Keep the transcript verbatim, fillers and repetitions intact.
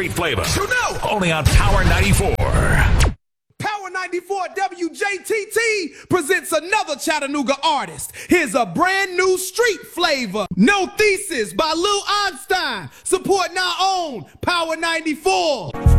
Street Flavor. You know. Only on Power ninety-four. Power ninety-four W J T T presents another Chattanooga artist. Here's a brand new Street Flavor. No Thesis by Lil Einstein. Supporting our own Power ninety-four.